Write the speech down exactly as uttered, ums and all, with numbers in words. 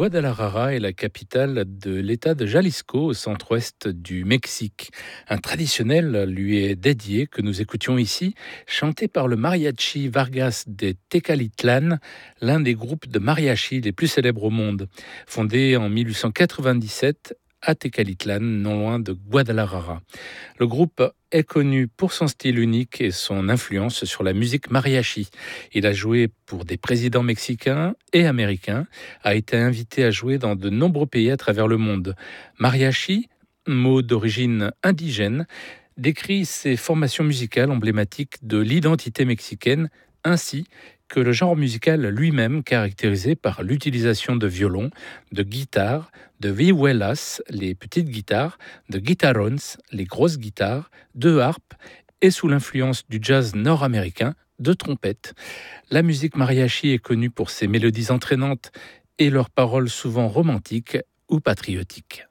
Guadalajara est la capitale de l'État de Jalisco, au centre-ouest du Mexique. Un traditionnel lui est dédié que nous écoutions ici, chanté par le mariachi Vargas de Tecalitlán, l'un des groupes de mariachi les plus célèbres au monde. Fondé en mille huit cent quatre-vingt-dix-sept à Tecalitlán, non loin de Guadalajara. Le groupe est connu pour son style unique et son influence sur la musique mariachi. Il a joué pour des présidents mexicains et américains, a été invité à jouer dans de nombreux pays à travers le monde. Mariachi, mot d'origine indigène, décrit ces formations musicales emblématiques de l'identité mexicaine, ainsi que le genre musical lui-même, caractérisé par l'utilisation de violons, de guitares, de vihuelas, les petites guitares, de guitarrons, les grosses guitares, de harpes, et sous l'influence du jazz nord-américain, de trompettes. La musique mariachi est connue pour ses mélodies entraînantes et leurs paroles souvent romantiques ou patriotiques.